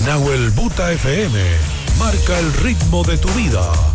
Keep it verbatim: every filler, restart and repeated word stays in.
Nahuel Buta F M, marca el ritmo de tu vida.